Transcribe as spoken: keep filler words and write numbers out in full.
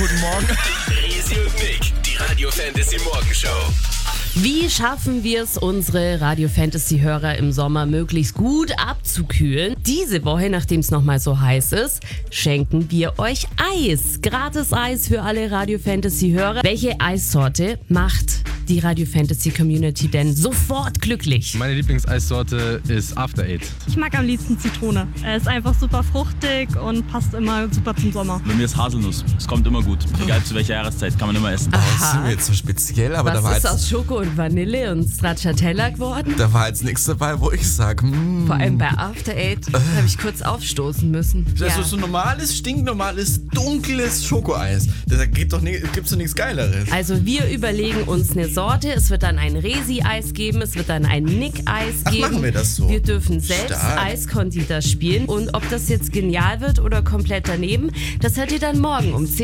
guten Morgen. Resi und Nick, die Radio Fantasy Morgenshow. Wie schaffen wir es, unsere Radio Fantasy-Hörer im Sommer möglichst gut abzukühlen? Diese Woche, nachdem es nochmal so heiß ist, schenken wir euch Eis. Gratis Eis für alle Radio Fantasy-Hörer. Welche Eissorte macht die Radio Fantasy Community denn sofort glücklich? Meine Lieblingseissorte ist After Eight. Ich mag am liebsten Zitrone. Er ist einfach super fruchtig und passt immer super zum Sommer. Bei mir ist Haselnuss. Es kommt immer gut. Egal zu welcher Jahreszeit, kann man immer essen. Das ist mir jetzt so speziell, aber Was da war ist jetzt, aus Schoko und Vanille und Stracciatella geworden? da war jetzt nichts dabei, wo ich sage, mm, Vor allem bei After Eight habe ich kurz aufstoßen müssen. das ist so normales, stinknormales, dunkles Schokoeis. Da gibt doch ni- gibt's doch nichts Geileres. Also wir überlegen uns eine Sorte. Es wird dann ein Resi-Eis geben, es wird dann ein Nick-Eis Ach, geben. machen wir das so? Wir dürfen selbst Stark. Eiskonditor spielen. Und ob das jetzt genial wird oder komplett daneben, das hört ihr dann morgen um zehn